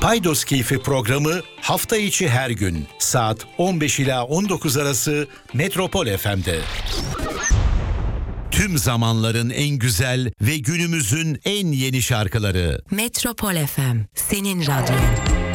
Paydos Keyfi programı hafta içi her gün saat 15 ila 19 arası Metropol FM'de. Tüm zamanların en güzel ve günümüzün en yeni şarkıları. Metropol FM, senin radyon.